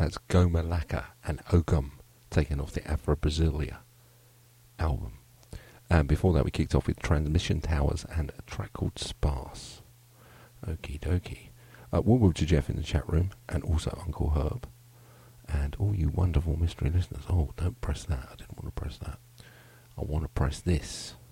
That's Goma Laka and Okum, taken off the Afro Brasilia album. And before that we kicked off with Transmission Towers and a track called Sparse. Okie dokie. Warm to Jeff in the chat room, and also Uncle Herb. And all you wonderful mystery listeners. Oh, don't press that. I didn't want to press that. I want to press this.